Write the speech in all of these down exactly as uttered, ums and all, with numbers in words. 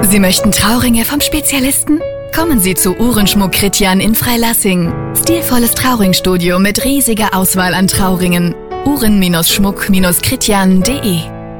Sie möchten Trauringe vom Spezialisten? Kommen Sie zu Uhrenschmuck Kritjan in Freilassing. Stilvolles Trauringstudio mit riesiger Auswahl an Trauringen. Uhren-Schmuck Kritjan punkt de.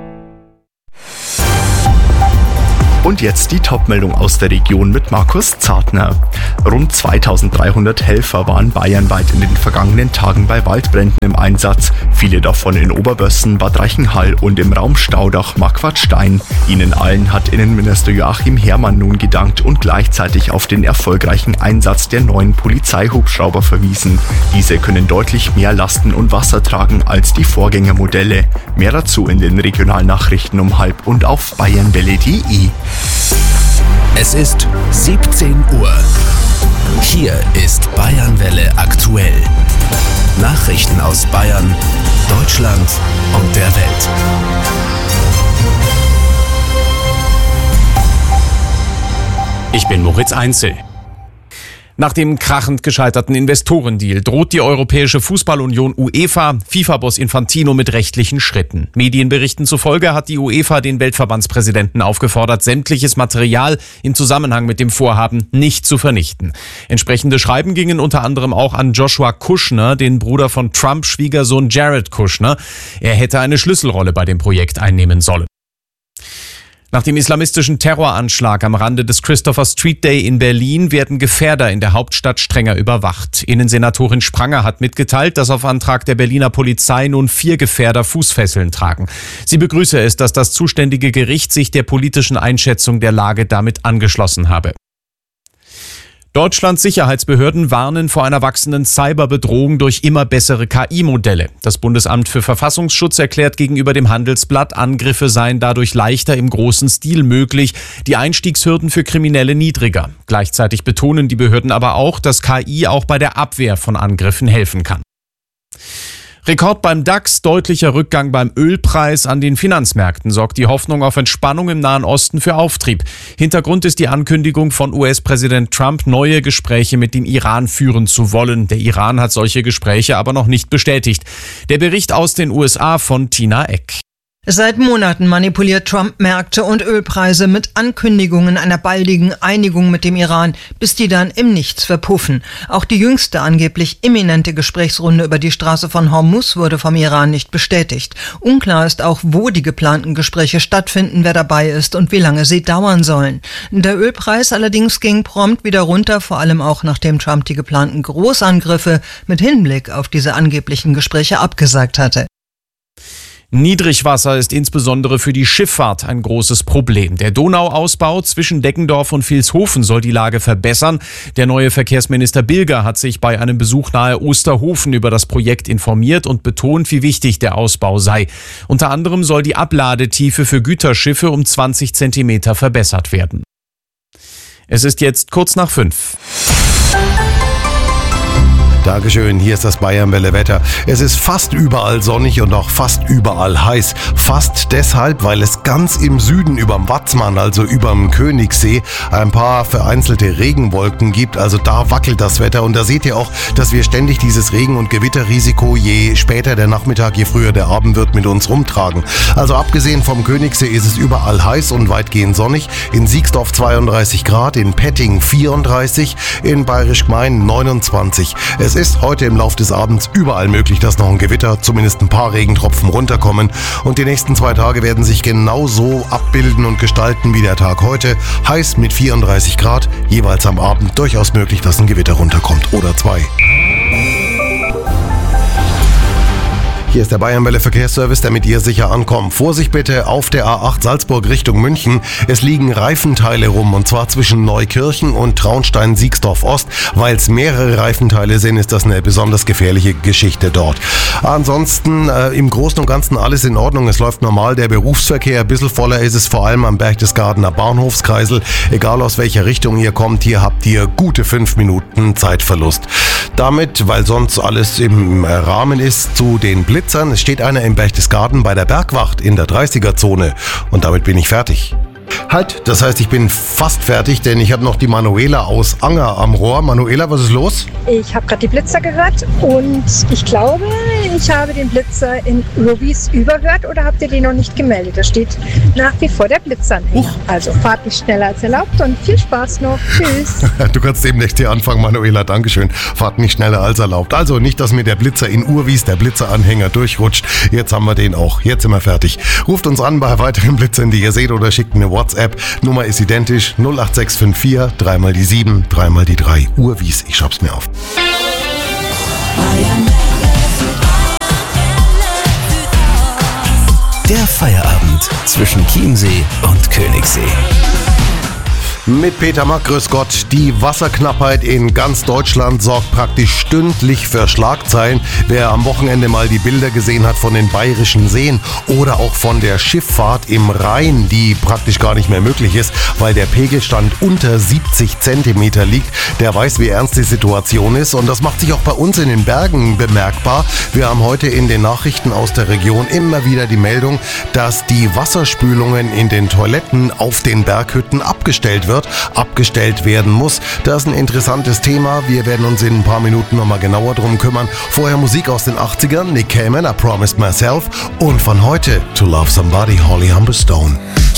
Und jetzt die Top-Meldung aus der Region mit Markus Zartner. Rund zweitausenddreihundert Helfer waren bayernweit in den vergangenen Tagen bei Waldbränden im Einsatz. Viele davon in Oberbössen, Bad Reichenhall und im Raum Staudach-Marquardt-Stein. Ihnen allen hat Innenminister Joachim Herrmann nun gedankt und gleichzeitig auf den erfolgreichen Einsatz der neuen Polizeihubschrauber verwiesen. Diese können deutlich mehr Lasten und Wasser tragen als die Vorgängermodelle. Mehr dazu in den Regionalnachrichten um halb und auf bayernwelle punkt de. Es ist siebzehn Uhr. Hier ist Bayernwelle aktuell. Nachrichten aus Bayern, Deutschland und der Welt. Ich bin Moritz Einzel. Nach dem krachend gescheiterten Investorendeal droht die Europäische Fußballunion UEFA FIFA-Boss Infantino mit rechtlichen Schritten. Medienberichten zufolge hat die UEFA den Weltverbandspräsidenten aufgefordert, sämtliches Material im Zusammenhang mit dem Vorhaben nicht zu vernichten. Entsprechende Schreiben gingen unter anderem auch an Joshua Kushner, den Bruder von Trumps Schwiegersohn Jared Kushner. Er hätte eine Schlüsselrolle bei dem Projekt einnehmen sollen. Nach dem islamistischen Terroranschlag am Rande des Christopher Street Day in Berlin werden Gefährder in der Hauptstadt strenger überwacht. Innensenatorin Spranger hat mitgeteilt, dass auf Antrag der Berliner Polizei nun vier Gefährder Fußfesseln tragen. Sie begrüße es, dass das zuständige Gericht sich der politischen Einschätzung der Lage damit angeschlossen habe. Deutschlands Sicherheitsbehörden warnen vor einer wachsenden Cyberbedrohung durch immer bessere K I-Modelle. Das Bundesamt für Verfassungsschutz erklärt gegenüber dem Handelsblatt, Angriffe seien dadurch leichter im großen Stil möglich, die Einstiegshürden für Kriminelle niedriger. Gleichzeitig betonen die Behörden aber auch, dass K I auch bei der Abwehr von Angriffen helfen kann. Rekord beim DAX, deutlicher Rückgang beim Ölpreis. An den Finanzmärkten sorgt die Hoffnung auf Entspannung im Nahen Osten für Auftrieb. Hintergrund ist die Ankündigung von U S-Präsident Trump, neue Gespräche mit dem Iran führen zu wollen. Der Iran hat solche Gespräche aber noch nicht bestätigt. Der Bericht aus den U S A von Tina Eck. Seit Monaten manipuliert Trump Märkte und Ölpreise mit Ankündigungen einer baldigen Einigung mit dem Iran, bis die dann im Nichts verpuffen. Auch die jüngste angeblich imminente Gesprächsrunde über die Straße von Hormuz wurde vom Iran nicht bestätigt. Unklar ist auch, wo die geplanten Gespräche stattfinden, wer dabei ist und wie lange sie dauern sollen. Der Ölpreis allerdings ging prompt wieder runter, vor allem auch nachdem Trump die geplanten Großangriffe mit Hinblick auf diese angeblichen Gespräche abgesagt hatte. Niedrigwasser ist insbesondere für die Schifffahrt ein großes Problem. Der Donauausbau zwischen Deggendorf und Vilshofen soll die Lage verbessern. Der neue Verkehrsminister Bilger hat sich bei einem Besuch nahe Osterhofen über das Projekt informiert und betont, wie wichtig der Ausbau sei. Unter anderem soll die Abladetiefe für Güterschiffe um zwanzig Zentimeter verbessert werden. Es ist jetzt kurz nach fünf. Dankeschön, hier ist das Bayernwelle Wetter. Es ist fast überall sonnig und auch fast überall heiß. Fast deshalb, weil es ganz im Süden überm Watzmann, also überm Königssee, ein paar vereinzelte Regenwolken gibt. Also da wackelt das Wetter und da seht ihr auch, dass wir ständig dieses Regen- und Gewitterrisiko, je später der Nachmittag, je früher der Abend wird, mit uns rumtragen. Also abgesehen vom Königssee ist es überall heiß und weitgehend sonnig. In Siegsdorf zweiunddreißig Grad, in Petting vierunddreißig, in Bayerisch Gmein neunundzwanzig. Es ist heute im Laufe des Abends überall möglich, dass noch ein Gewitter, zumindest ein paar Regentropfen runterkommen. Und die nächsten zwei Tage werden sich genauso abbilden und gestalten wie der Tag heute. Heiß mit vierunddreißig Grad, jeweils am Abend durchaus möglich, dass ein Gewitter runterkommt oder zwei. Hier ist der Bayernwelle Verkehrsservice, damit ihr sicher ankommt. Vorsicht bitte auf der A acht Salzburg Richtung München. Es liegen Reifenteile rum und zwar zwischen Neukirchen und Traunstein-Siegsdorf Ost. Weil es mehrere Reifenteile sind, ist das eine besonders gefährliche Geschichte dort. Ansonsten äh, im Großen und Ganzen alles in Ordnung. Es läuft normal der Berufsverkehr. Ein bisschen voller ist es vor allem am Berchtesgadener Bahnhofskreisel. Egal aus welcher Richtung ihr kommt, hier habt ihr gute fünf Minuten Zeitverlust. Damit, weil sonst alles im Rahmen ist, zu den Blitzen. Es steht einer im Berchtesgaden bei der Bergwacht in der dreißiger-Zone und damit bin ich fertig. Halt, das heißt, ich bin fast fertig, denn ich habe noch die Manuela aus Anger am Rohr. Manuela, was ist los? Ich habe gerade die Blitzer gehört und ich glaube, ich habe den Blitzer in Urwies überhört oder habt ihr den noch nicht gemeldet? Da steht nach wie vor der Blitzanhänger. Huch. Also fahrt nicht schneller als erlaubt und viel Spaß noch. Tschüss. Du kannst demnächst hier anfangen, Manuela. Dankeschön. Fahrt nicht schneller als erlaubt. Also nicht, dass mir der Blitzer in Urwies, der Blitzeranhänger, durchrutscht. Jetzt haben wir den auch. Jetzt sind wir fertig. Ruft uns an bei weiteren Blitzern, die ihr seht, oder schickt eine WhatsApp. Nummer ist identisch. null acht sechs fünf vier, dreimal die sieben, dreimal die drei. Urwies. Ich schreib's mir auf. Der Feierabend zwischen Chiemsee und Königssee. Mit Peter Mack, grüß Gott. Die Wasserknappheit in ganz Deutschland sorgt praktisch stündlich für Schlagzeilen. Wer am Wochenende mal die Bilder gesehen hat von den bayerischen Seen oder auch von der Schifffahrt im Rhein, die praktisch gar nicht mehr möglich ist, weil der Pegelstand unter siebzig Zentimeter liegt, der weiß, wie ernst die Situation ist. Und das macht sich auch bei uns in den Bergen bemerkbar. Wir haben heute in den Nachrichten aus der Region immer wieder die Meldung, dass die Wasserspülungen in den Toiletten auf den Berghütten abgestellt wird. abgestellt werden muss. Das ist ein interessantes Thema. Wir werden uns in ein paar Minuten nochmal genauer drum kümmern. Vorher Musik aus den achtzigern, Nick Cayman, I Promised Myself, und von heute To Love Somebody, Holly Humberstone.